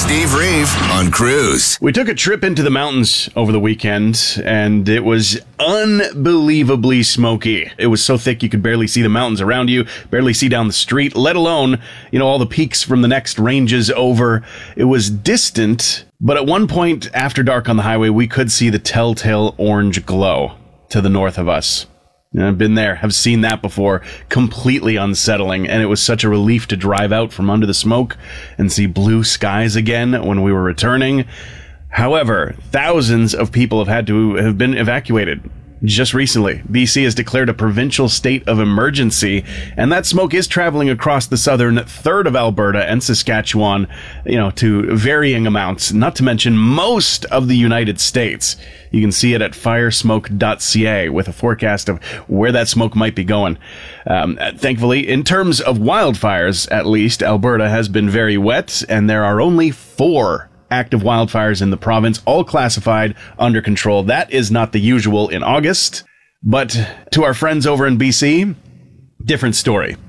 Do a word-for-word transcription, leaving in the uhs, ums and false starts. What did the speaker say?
Steve Reeve on Cruise. We took a trip into the mountains over the weekend, and it was unbelievably smoky. It was so thick you could barely see the mountains around you, barely see down the street, let alone, you know, all the peaks from the next ranges over. It was distant, but at one point after dark on the highway, we could see the telltale orange glow to the north of us. And I've been there, have seen that before, completely unsettling, and it was such a relief to drive out from under the smoke and see blue skies again when we were returning. However, thousands of people have had to have been evacuated. Just recently, B C has declared a provincial state of emergency, and that smoke is traveling across the southern third of Alberta and Saskatchewan, you know, to varying amounts, not to mention most of the United States. You can see it at firesmoke dot c a with a forecast of where that smoke might be going. Um, thankfully, in terms of wildfires, at least, Alberta has been very wet, and there are only four active wildfires in the province, all classified under control. That is not the usual in August. But to our friends over in B C, different story.